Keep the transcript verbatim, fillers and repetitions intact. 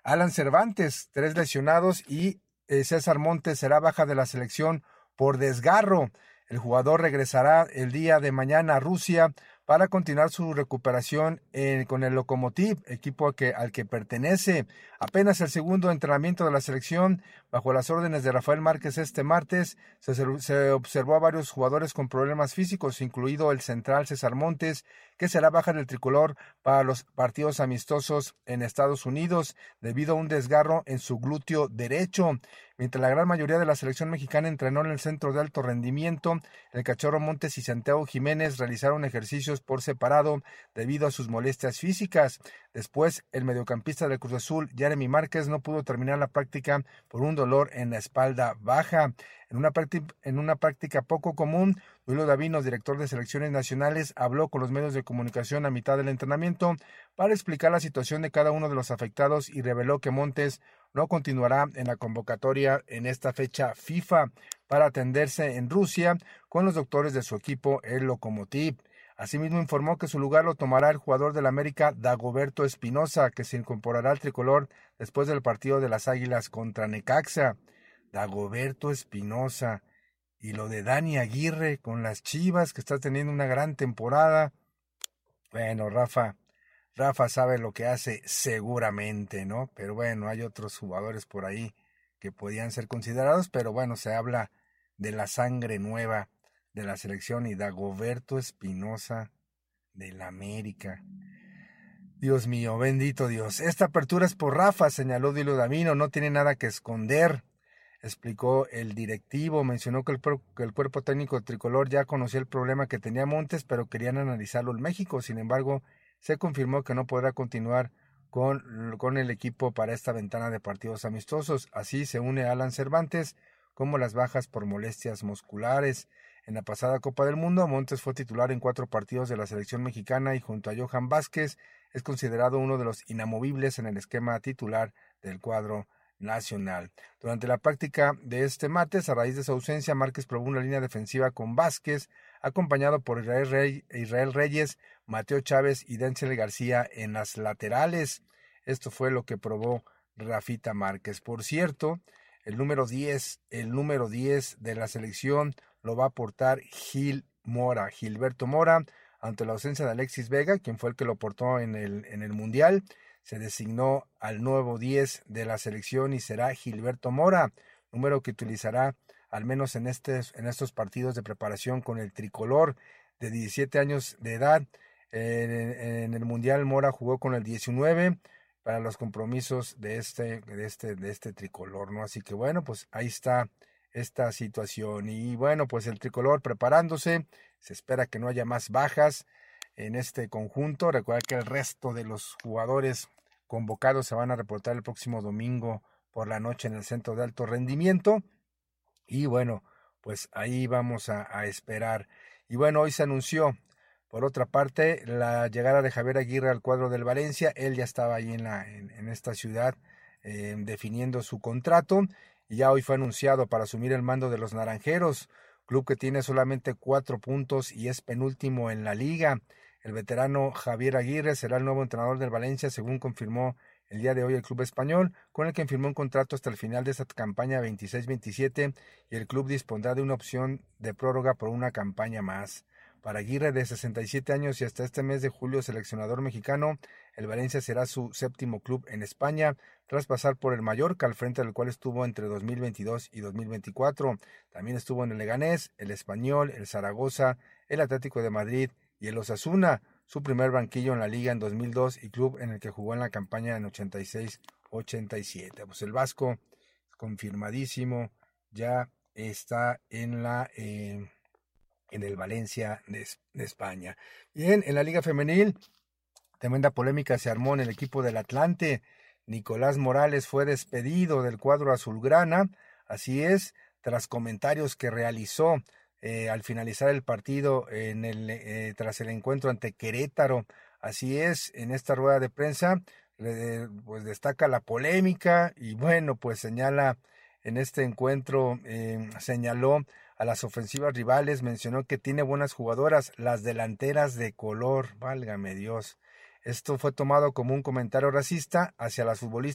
Alan Cervantes, tres lesionados y eh, César Montes será baja de la selección por desgarro. El jugador regresará el día de mañana a Rusia para continuar su recuperación en, con el Lokomotiv, equipo que, al que pertenece. Apenas el segundo entrenamiento de la selección, bajo las órdenes de Rafael Márquez este martes, se, se observó a varios jugadores con problemas físicos, incluido el central César Montes, que será baja del tricolor para los partidos amistosos en Estados Unidos debido a un desgarro en su glúteo derecho. Mientras la gran mayoría de la selección mexicana entrenó en el centro de alto rendimiento, el Cachorro Montes y Santiago Jiménez realizaron ejercicios por separado debido a sus molestias físicas. Después, el mediocampista del Cruz Azul, Jeremy Márquez, no pudo terminar la práctica por un dolor en la espalda baja. En una, práctica, en una práctica poco común, Duilio Davino, director de selecciones nacionales, habló con los medios de comunicación a mitad del entrenamiento para explicar la situación de cada uno de los afectados y reveló que Montes no continuará en la convocatoria en esta fecha FIFA para atenderse en Rusia con los doctores de su equipo, el Lokomotiv. Asimismo informó que su lugar lo tomará el jugador del América, Dagoberto Espinosa, que se incorporará al tricolor después del partido de las Águilas contra Necaxa. Dagoberto Espinosa. Y lo de Dani Aguirre con las Chivas, que está teniendo una gran temporada. Bueno, Rafa, Rafa sabe lo que hace seguramente, ¿no? Pero bueno, hay otros jugadores por ahí que podían ser considerados, pero bueno, se habla de la sangre nueva de la selección y Dagoberto Espinosa del América. Dios mío, bendito Dios. Esta apertura es por Rafa, señaló Duilio Davino, no tiene nada que esconder, explicó el directivo. Mencionó que el, que el cuerpo técnico tricolor ya conocía el problema que tenía Montes, pero querían analizarlo en México. Sin embargo, se confirmó que no podrá continuar con, con el equipo para esta ventana de partidos amistosos. Así se une Alan Cervantes, como las bajas por molestias musculares. En la pasada Copa del Mundo, Montes fue titular en cuatro partidos de la selección mexicana y junto a Johan Vázquez es considerado uno de los inamovibles en el esquema titular del cuadro nacional. Durante la práctica de este martes, a raíz de su ausencia, Márquez probó una línea defensiva con Vázquez, acompañado por Israel, Rey, Israel Reyes, Mateo Chávez y Denzel García en las laterales. Esto fue lo que probó Rafita Márquez. Por cierto, el número diez, el número diez de la selección lo va a aportar Gil Mora, Gilberto Mora, ante la ausencia de Alexis Vega, quien fue el que lo portó en el, en el Mundial. Se designó al nuevo diez de la selección y será Gilberto Mora, número que utilizará al menos en, este, en estos partidos de preparación con el tricolor. De diecisiete años de edad. En, en el Mundial Mora jugó con el diecinueve para los compromisos de este, de este, de este tricolor, ¿no? Así que bueno, pues ahí está esta situación. Y bueno, pues el tricolor preparándose, se espera que no haya más bajas en este conjunto. Recuerda que el resto de los jugadores convocados se van a reportar el próximo domingo por la noche en el centro de alto rendimiento. Y bueno, pues ahí vamos a, a esperar. Y bueno, hoy se anunció, por otra parte, la llegada de Javier Aguirre al cuadro del Valencia. Él ya estaba ahí en, la, en, en esta ciudad eh, definiendo su contrato. Y ya hoy fue anunciado para asumir el mando de los Naranjeros, club que tiene solamente cuatro puntos y es penúltimo en la liga. El veterano Javier Aguirre será el nuevo entrenador del Valencia, según confirmó el día de hoy el club español, con el que firmó un contrato hasta el final de esta campaña veintiséis veintisiete, y el club dispondrá de una opción de prórroga por una campaña más. Para Aguirre, de sesenta y siete años y hasta este mes de julio seleccionador mexicano, el Valencia será su séptimo club en España, tras pasar por el Mallorca, al frente del cual estuvo entre dos mil veintidós y dos mil veinticuatro. También estuvo en el Leganés, el Español, el Zaragoza, el Atlético de Madrid y el Osasuna, su primer banquillo en la liga en dos mil dos y club en el que jugó en la campaña en ochenta y seis ochenta y siete. Pues el vasco, confirmadísimo, ya está en la... Eh, en el Valencia de, de España. Bien, en la Liga Femenil, tremenda polémica se armó en el equipo del Atlante. Nicolás Morales fue despedido del cuadro azulgrana, así es, tras comentarios que realizó eh, al finalizar el partido en el, eh, tras el encuentro ante Querétaro. Así es, en esta rueda de prensa eh, pues destaca la polémica y bueno, pues señala en este encuentro, eh, señaló a las ofensivas rivales, mencionó que tiene buenas jugadoras, las delanteras de color, válgame Dios. Esto fue tomado como un comentario racista hacia las futbolistas